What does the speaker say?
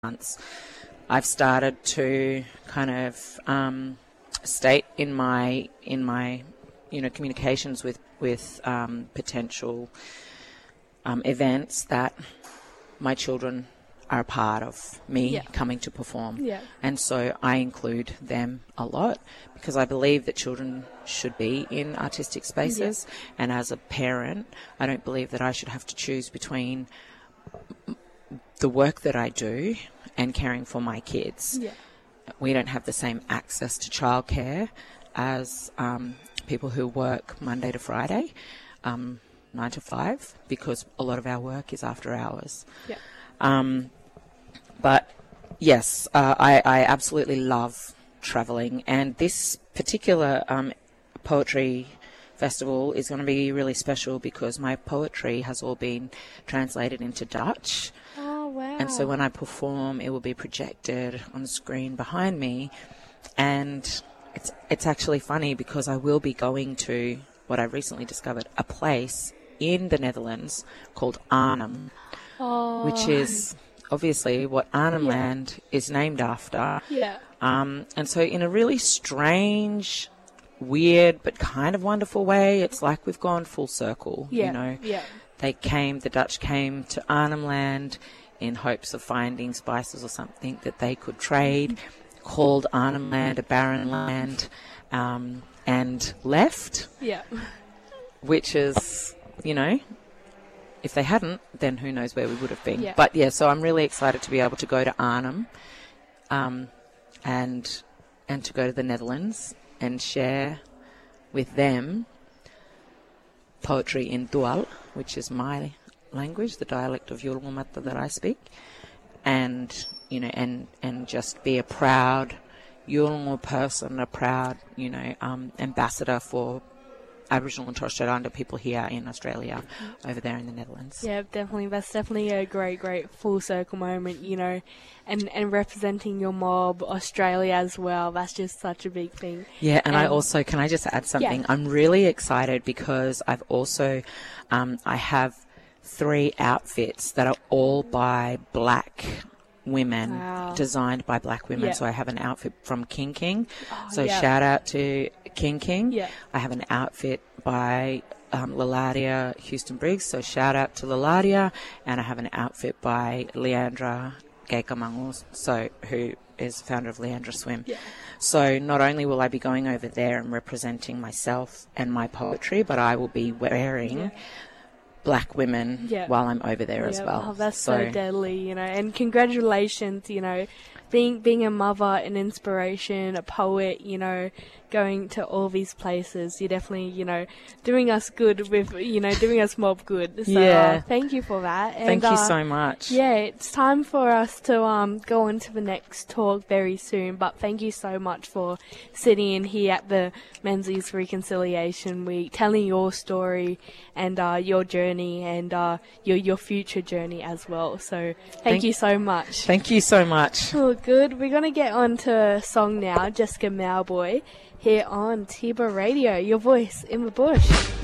months, I've started to kind of state in my communications with potential events that my children are a part of me coming to perform. Yeah. And so I include them a lot because I believe that children should be in artistic spaces. Yeah. And as a parent, I don't believe that I should have to choose between the work that I do and caring for my kids. Yeah. We don't have the same access to childcare as people who work Monday to Friday, 9 to 5, because a lot of our work is after hours. Yeah. But yes, I absolutely love travelling, and this particular poetry festival is going to be really special because my poetry has all been translated into Dutch. Oh, wow. And so when I perform, it will be projected on the screen behind me, and it's actually funny because I will be going to what I recently discovered, a place in the Netherlands called Arnhem, which is obviously what Arnhem Land is named after. Yeah. And so in a really strange, weird, but kind of wonderful way, it's like we've gone full circle, you know. Yeah. The Dutch came to Arnhem Land in hopes of finding spices or something that they could trade, called Arnhem Land a barren land, and left. Yeah. Which is, you know, if they hadn't, then who knows where we would have been. Yeah. But, yeah, so I'm really excited to be able to go to Arnhem and to go to the Netherlands and share with them poetry in Dual, which is my language, the dialect of Yulmumatta that I speak, and, you know, and just be a proud Yulmu person, a proud, you know, ambassador for Aboriginal and Torres Strait Islander people here in Australia, over there in the Netherlands. Yeah, definitely. That's definitely a great full circle moment, you know, and representing your mob, Australia as well. That's just such a big thing. Yeah, and I also, can I just add something? Yeah. I'm really excited because I've also, I have 3 outfits that are all by black women, designed by black women. Yeah. So I have an outfit from King King. Shout out to King King. Yeah. I have an outfit by Laladia Houston Briggs. So shout out to Laladia. And I have an outfit by Leandra Gaykamangus, who is the founder of Leandra Swim. Yeah. So not only will I be going over there and representing myself and my poetry, but I will be wearing black women while I'm over there as well. Oh, that's so deadly, you know. And congratulations, you know, being a mother, an inspiration, a poet, you know, going to all these places. You're definitely, you know, doing us good with, you know, doing us mob good. So thank you for that. And, thank you so much. Yeah, it's time for us to go on to the next talk very soon. But thank you so much for sitting in here at the Menzies Reconciliation Week, telling your story and your journey and your future journey as well. So thank you so much. Thank you so much. Oh, good. We're going to get on to a song now, Jessica Mauboy, here on Tiba Radio, your voice in the bush.